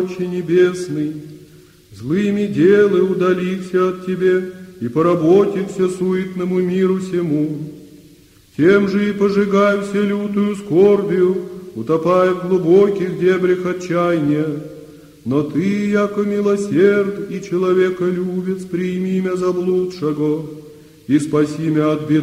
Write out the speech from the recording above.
Отче Небесный, злыми делы удалися от Тебе, и поработихся суетному миру сему. Тем же и пожигаю все лютую скорбию, утопая в глубоких дебрях отчаяния. Но Ты, яко милосерд и человеколюбец, прими мя заблудшего и спаси мя от беды.